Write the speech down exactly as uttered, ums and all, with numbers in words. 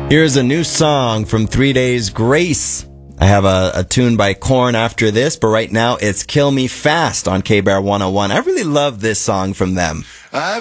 Here's a new song from Three Days Grace. I have a, a tune by Korn after this, but right now it's Kill Me Fast on K-Bear one oh one. I really love this song from them. I've